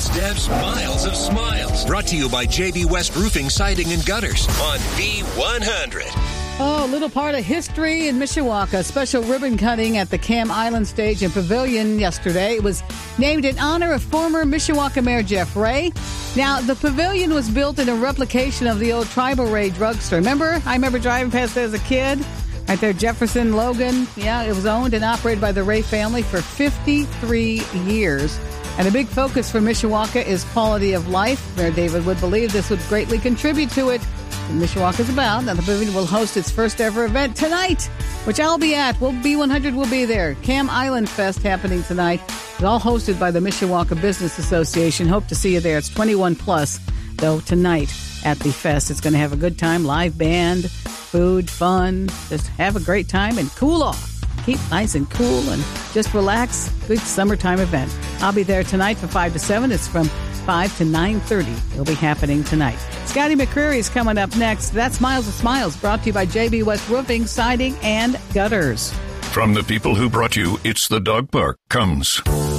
It's Deb's Miles of Smiles. Brought to you by JB West Roofing, Siding, and Gutters on V100. Oh, a little part of history in Mishawaka. Special ribbon cutting at the Cam Island Stage and Pavilion yesterday. It was named in honor of former Mishawaka Mayor Jeff Ray. Now, the pavilion was built in a replication of the old Tribal Ray drugstore. I remember driving past it as a kid. Right there, Jefferson, Logan. Yeah, it was owned and operated by the Ray family for 53 years. And a big focus for Mishawaka is quality of life. Mayor David Wood believed this would greatly contribute to it. Mishawaka is about. Now, the pavilion will host its first ever event tonight, which I'll be at. B100 will be there. Cam Island Fest happening tonight. It's all hosted by the Mishawaka Business Association. Hope to see you there. It's 21 plus, though, tonight at the fest. It's going to have a good time. Live band, food, fun. Just have a great time and cool off. Keep nice and cool and just relax. Good summertime event. I'll be there tonight from 5 to 7. It's from 5 to 9:30. It'll be happening tonight. Scotty McCreery is coming up next. That's Miles of Smiles, brought to you by JB West Roofing, Siding, and Gutters. From the people who brought you It's the Dog Park comes